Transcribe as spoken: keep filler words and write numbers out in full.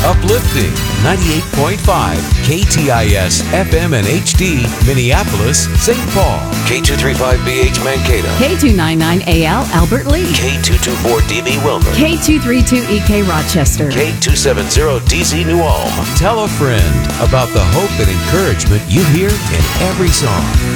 Uplifting ninety-eight point five K T I S F M and H D, Minneapolis, Saint Paul. K two thirty-five B H Mankato. K two ninety-nine A L Albert Lee. K two twenty-four D B Wilmer. K two thirty-two E K Rochester. K two seventy D Z New Ulm. Tell a friend about the hope and encouragement you hear in every song.